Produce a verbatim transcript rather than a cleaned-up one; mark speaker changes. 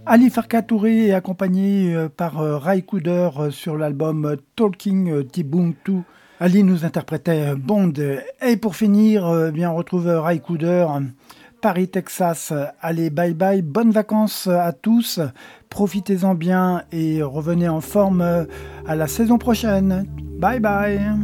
Speaker 1: Ali Farka Touré est accompagné euh, par euh, Ray Cooder euh, sur l'album euh, Talking euh, Tibuntu. Ali nous interprétait euh, Bond. Et pour finir, euh, bien on retrouve euh, Ray Cooder, euh, Paris, Texas. Allez, bye bye, bonnes vacances euh, à tous. Profitez-en bien et revenez en forme euh, à la saison prochaine. Bye bye.